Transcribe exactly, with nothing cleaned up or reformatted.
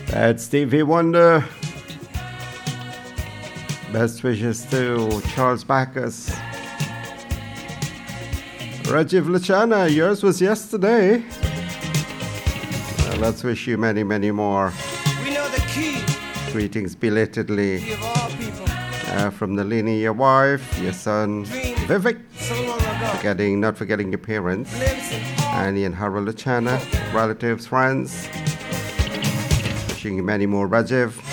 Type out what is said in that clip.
That's Stevie Wonder. Best wishes to Charles Backus. Rajiv Lachana, yours was yesterday. Uh, let's wish you many, many more. We know the key. Greetings belatedly Key of all people. uh, from Nalini, your wife, your son, Vivek. So long ago. Forgetting, not forgetting your parents, Lives in Annie and Harold Lachana, relatives, friends. Wishing you many more, Rajiv.